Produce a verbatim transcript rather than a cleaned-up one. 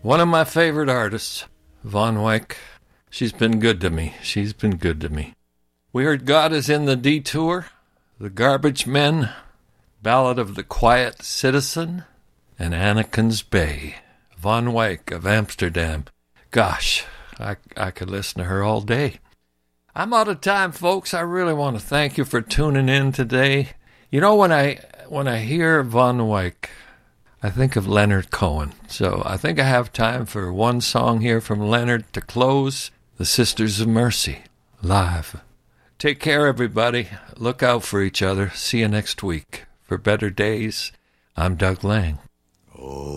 One of my favorite artists, Von Wyck. She's been good to me. She's been good to me. We heard God is in the Detour, The Garbage Men, Ballad of the Quiet Citizen, and Anakin's Bay. Von Wyck of Amsterdam. Gosh, I, I could listen to her all day. I'm out of time, folks. I really want to thank you for tuning in today. You know, when I when I hear Von Wyck, I think of Leonard Cohen. So I think I have time for one song here from Leonard to close. The Sisters of Mercy, live. Take care, everybody. Look out for each other. See you next week. For Better Days, I'm Doug Lang. Oh.